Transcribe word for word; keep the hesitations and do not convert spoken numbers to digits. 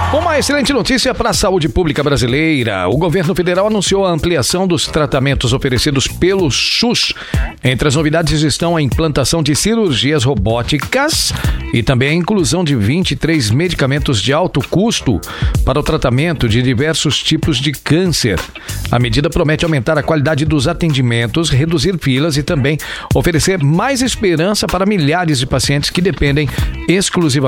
Uma excelente notícia para a saúde pública brasileira. O governo federal anunciou a ampliação dos tratamentos oferecidos pelo SUS. Entre as novidades estão a implantação de cirurgias robóticas e também a inclusão de vinte e três medicamentos de alto custo para o tratamento de diversos tipos de câncer. A medida promete aumentar a qualidade dos atendimentos, reduzir filas e também oferecer mais esperança para milhares de pacientes que dependem exclusivamente